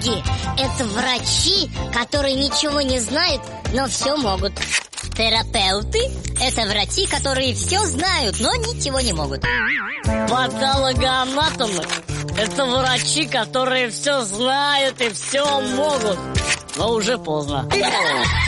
Психологи – это врачи, которые ничего не знают, но все могут. Терапевты – это врачи, которые все знают, но ничего не могут. Патологоанатомы – это врачи, которые все знают и все могут, но уже поздно.